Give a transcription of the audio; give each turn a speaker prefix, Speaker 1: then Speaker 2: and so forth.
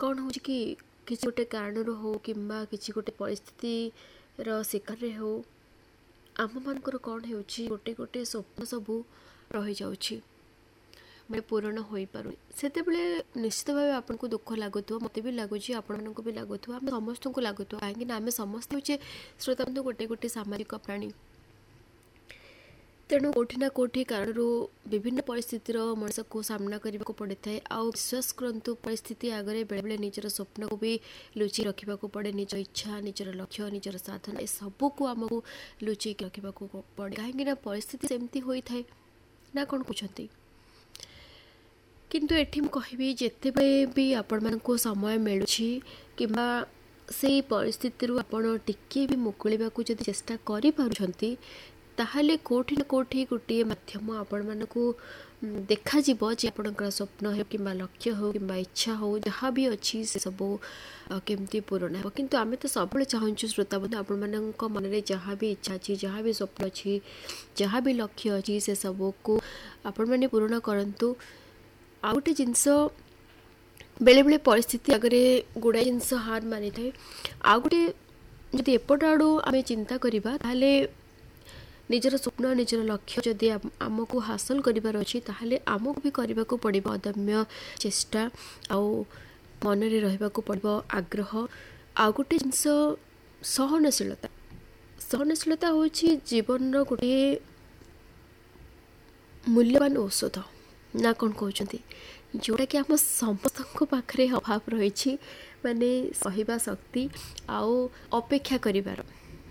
Speaker 1: कौन हो कि किसी गोटे कारण हो कि किसी गोटे परिस्थितिर शिकार हो आम मानकर कौन हो गोटे गोटे स्वप्न सबू रही जाऊँगी मैं पूरण हो पार से निश्चित भाव आपको दुख लगुथ मत भी लगुच आपण भी लगुथ आम समस्त को लगुथ कहीं आम समस्त होचे श्रोता बंधु गोटे गोटे सामाजिक प्राणी तेणु कोठी ना कोठी कारण विभिन्न परिस्थितिर मनुष्य को सामना करने को पड़े था आउ विश्वास करंतु परिस्थिति आगे बेले बेले निजर स्वप्न को भी लुचि रखा पड़े निज इच्छा निजर लक्ष्य निजर साधना ए सबू को आमको लुचि रखा पड़े कहीं परिस्थिति सेमती होता है ना कौन कहते किंतु एठी कहबी जेते भी आपण मानको समय मिलू कि से परिस्थिति आपण टिके भी मुकुलिबा को जदि चेष्टा करि पारुछंती ताहले कोठी न कोठी गोटे माध्यम आपण मानको देखा जीवो जे आपणकर स्वप्न हो कि लक्ष्य हो कि इच्छा हो जहाँ भी अच्छी से सब केमती पूरण हो किंतु आमे तो सब चाहूँ श्रोता बंधु आपण मानक मन में जहाँ भी इच्छा अच्छी जहाँ भी स्वप्न अच्छी जहाँ भी लक्ष्य अच्छी से सब को आपण मैंने पूरण करंतु आ गोटे जिनस बेले बेले परिस्थिति आगे गुड़ाए जिनस हार मानी थाए आ गोटे जदि एपट आड़ू आम चिंता करवा ताहले निजर स्वप्न निजर लक्ष्य जदि आमको हासिल करिवार अछि ताहले आमको भी करबा को पड़िबो अदम्य चेष्टा आउ मन रे रहबा को पड़िबो आग्रह आ गोटे जिनस सहनशीलता होछि जीवन रो गोटे मूल्यवान औषध ना कौन कहते जोटा कि आम समस्त पाखे अभाव रही माने सहिबा शक्ति आउ अपेक्षा करिवार